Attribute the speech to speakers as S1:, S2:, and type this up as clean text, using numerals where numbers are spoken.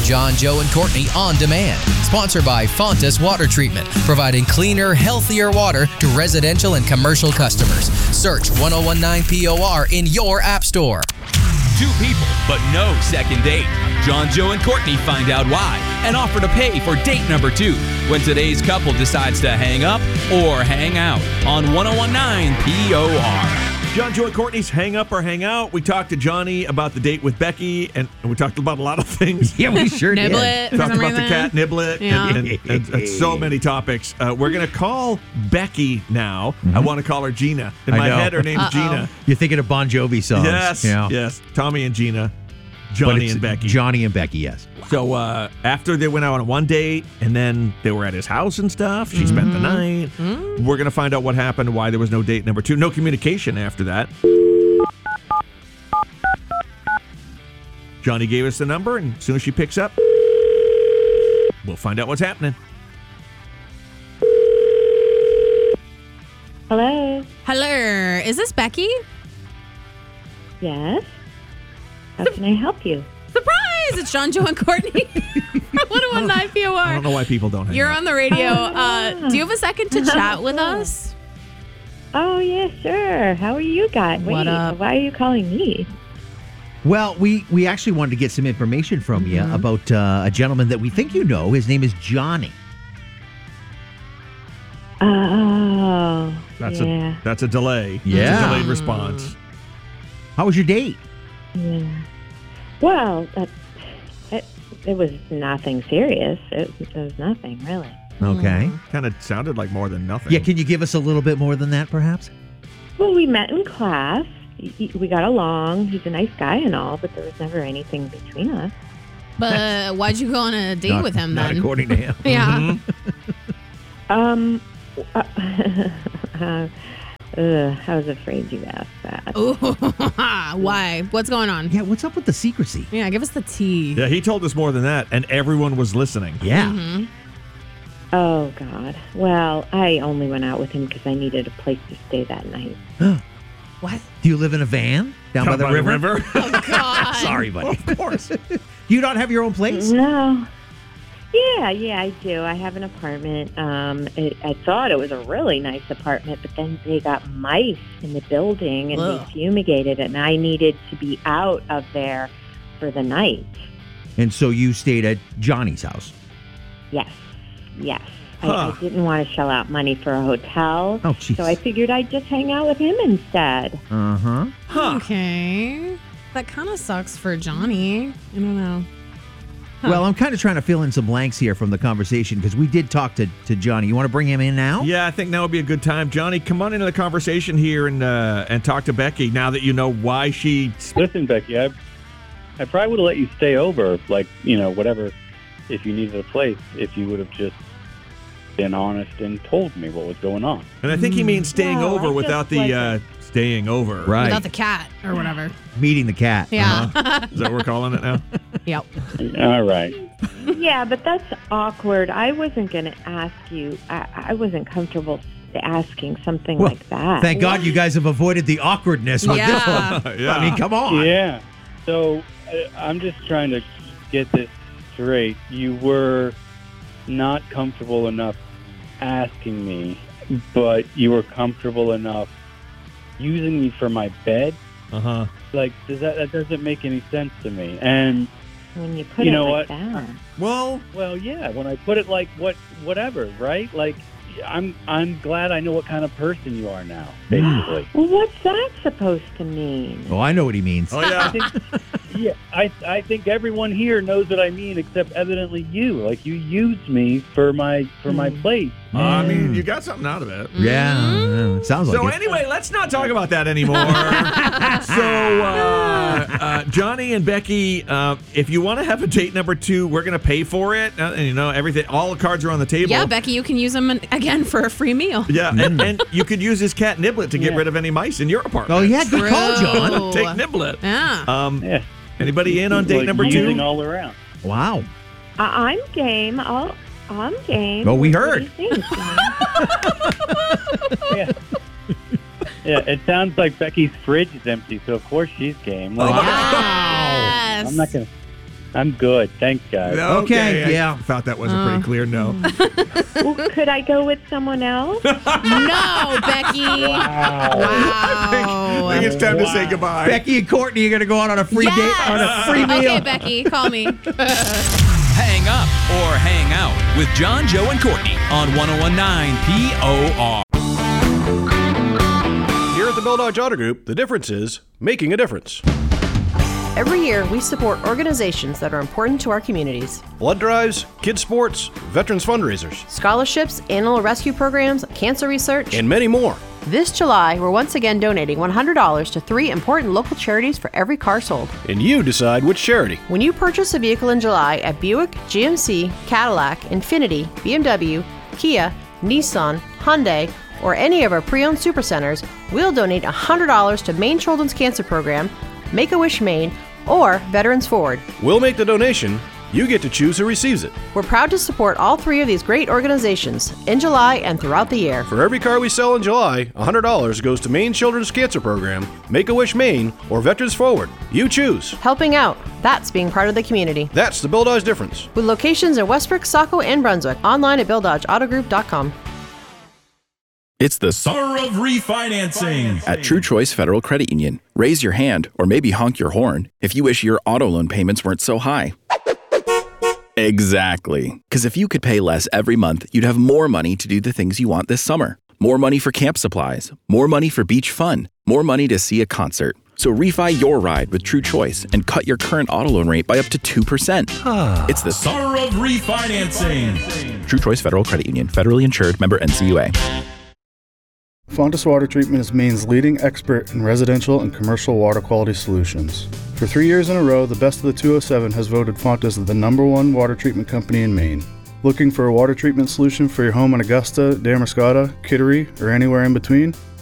S1: John, Joe, and Courtney On Demand. Sponsored by Fontas Water Treatment, providing cleaner, healthier water to residential and commercial customers. Search 1019 POR in your app store.
S2: Two people, but no second date. John, Joe, and Courtney find out why and offer to pay for date number 2 when today's couple decides to hang up or hang out on 1019 POR.
S3: John, Joe, and Courtney's Hang Up or Hang Out. We talked to Johnny about the date with Becky, and we talked about a lot of things.
S4: Yeah, we sure did.
S5: Niblet.
S3: Talked about the cat Niblet
S5: Yeah.
S3: and so many topics. We're going to call Becky now. I want to call her Gina. In
S4: I
S3: my
S4: know.
S3: head, her name's Gina.
S4: You're thinking of Bon Jovi songs.
S3: Yes. Tommy and Gina.
S4: But
S3: Johnny
S4: it's
S3: and Becky.
S4: Johnny and Becky, yes.
S3: So after they went out on one date, and then they were at his house and stuff, she spent the night. We're going to find out what happened, why there was no date number 2. No communication after that. Johnny gave us the number, and as soon as she picks up, we'll find out what's happening.
S6: Hello.
S5: Hello. Is this Becky?
S6: Yes. How can I help you?
S5: Surprise! It's John, Joe, and Courtney. 1019 POR.
S3: I don't know why people don't hang
S5: You're
S3: up.
S5: on the radio. Do you have a second to chat with us?
S6: Oh, yeah, sure. How are you guys?
S5: What up?
S6: Why are you calling me?
S4: Well, we actually wanted to get some information from you about a gentleman that we think you know. His name is Johnny.
S6: Oh,
S3: That's
S6: yeah.
S3: that's a delay.
S4: Yeah.
S3: It's a delayed response.
S4: How was your date?
S6: Yeah. Well, it was nothing serious. It was nothing, really.
S4: Okay.
S3: Kind of sounded like more than nothing.
S4: Yeah, can you give us a little bit more than that, perhaps?
S6: Well, we met in class. We got along. He's a nice guy and all, but there was never anything between us.
S5: But why'd you go on a date with him
S4: Not
S5: then?
S4: according to him.
S5: Yeah.
S6: I was afraid you'd ask that.
S5: Ooh, why? What's going on?
S4: Yeah, what's up with the secrecy?
S5: Yeah, give us the tea.
S3: Yeah, he told us more than that, and everyone was listening.
S4: Yeah.
S6: Oh, God. Well, I only went out with him because I needed a place to stay that night.
S5: What?
S4: Do you live in a van down by the river?
S5: Oh, God.
S4: Sorry, buddy.
S3: Of course.
S4: Do you not have your own place?
S6: No. Yeah, I do. I have an apartment. I thought it was a really nice apartment, but then they got mice in the building and
S5: Ugh.
S6: they fumigated it, and I needed to be out of there for the night.
S4: And so you stayed at Johnny's house.
S6: Yes.
S3: Huh.
S6: I didn't want to shell out money for a hotel,
S4: Oh, jeez.
S6: so I figured I'd just hang out with him instead.
S4: Uh-huh.
S3: Huh.
S5: Okay. That kind of sucks for Johnny. I don't know. Huh.
S4: Well, I'm kind of trying to fill in some blanks here from the conversation because we did talk to Johnny. You want to bring him in now?
S3: Yeah, I think now would be a good time. Johnny, come on into the conversation here and talk to Becky now that you know why she...
S7: Listen, Becky, I probably would have let you stay over, like, whatever, if you needed a place, if you would have just been honest and told me what was going on.
S3: And I think he means staying
S6: Well,
S3: over
S6: I
S3: without
S6: just
S3: the staying over.
S4: Right.
S5: Without the cat or whatever.
S4: Meeting the cat.
S5: Yeah.
S3: Is that what we're calling it now?
S5: Yep.
S7: All right.
S6: Yeah, but that's awkward. I wasn't going to ask you. I wasn't comfortable asking something
S4: Well,
S6: like that.
S4: Thank God you guys have avoided the awkwardness with this
S5: Yeah.
S4: one.
S3: Yeah.
S4: I mean, come on.
S7: Yeah. So I'm just trying to get this straight. You were not comfortable enough asking me, but you were comfortable enough using me for my bed.
S3: Uh-huh.
S7: Like, that doesn't make any sense to me. And
S6: when you put
S7: You
S6: it
S7: know
S6: like
S7: what?
S6: that.
S3: Well,
S7: well, yeah, when I put it like whatever, right? Like, I'm glad I know what kind of person you are now, basically.
S6: Well, what's that supposed to mean?
S4: Oh, I know what he means.
S3: oh yeah.
S7: I think everyone here knows what I mean, except evidently you. Like, you used me for my place.
S3: I mean, you got something out of it.
S4: Yeah, it sounds like
S3: So
S4: it.
S3: anyway, let's not talk about that anymore. So Johnny and Becky, if you want to have a date number 2, we're going to pay for it. And everything, all the cards are on the table.
S5: Yeah, Becky, you can use them again for a free meal.
S3: Yeah, and you could use his cat Niblet to get
S7: Yeah.
S3: rid of any mice in your apartment.
S4: Oh, yeah, good call,
S5: True.
S4: John.
S3: Take Niblet.
S5: Yeah.
S7: Yeah.
S3: Anybody in on date
S7: Like,
S3: number
S7: using
S3: 2?
S7: all around.
S4: Wow.
S6: I'm game. I'm game.
S4: Oh, we
S6: What
S4: heard.
S6: do you think, John?
S7: Yeah. Yeah, it sounds like Becky's fridge is empty, so of course she's game. Like,
S5: Yes.
S7: I'm not gonna. I'm good. Thanks, guys.
S4: Okay, yeah.
S3: I thought that was a pretty clear no.
S6: Well, could I go with someone else?
S5: No, Becky. Wow.
S3: I think it's time to say goodbye.
S4: Becky and Courtney are going to go out on a free
S5: Yes.
S4: date, on a free meal.
S5: Okay, Becky, call me.
S2: Hang up or hang out with John, Joe, and Courtney on 101.9 POR.
S8: Here at the Bill Dodge Auto Group, the difference is making a difference.
S9: Every year, we support organizations that are important to our communities.
S8: Blood drives, kids sports, veterans fundraisers,
S9: Scholarships, animal rescue programs, cancer research.
S8: and many more.
S9: This July, we're once again donating $100 to 3 important local charities for every car sold.
S8: And you decide which charity.
S9: When you purchase a vehicle in July at Buick, GMC, Cadillac, Infiniti, BMW, Kia, Nissan, Hyundai, or any of our pre-owned supercenters, we'll donate $100 to Maine Children's Cancer Program, Make-A-Wish Maine, or Veterans Forward.
S8: We'll make the donation. You get to choose who receives it.
S9: We're proud to support all 3 of these great organizations in July and throughout the year.
S8: For every car we sell in July, $100 goes to Maine Children's Cancer Program, Make-A-Wish Maine, or Veterans Forward. You choose.
S9: Helping out, that's being part of the community.
S8: That's the Bill Dodge difference.
S9: With locations in Westbrook, Saco, and Brunswick. Online at BillDodgeAutoGroup.com.
S10: It's the
S11: Summer of Refinancing
S10: at True Choice Federal Credit Union. Raise your hand or maybe honk your horn if you wish your auto loan payments weren't so high. Exactly. Because if you could pay less every month, you'd have more money to do the things you want this summer. More money for camp supplies, more money for beach fun, more money to see a concert. So refi your ride with True Choice and cut your current auto loan rate by up to 2%. It's the
S11: Summer of Refinancing.
S10: True Choice Federal Credit Union, federally insured, member NCUA.
S12: Fontis Water Treatment is Maine's leading expert in residential and commercial water quality solutions. For 3 years in a row, the Best of the 207 has voted Fontis the #1 water treatment company in Maine. Looking for a water treatment solution for your home in Augusta, Damariscotta, Kittery, or anywhere in between?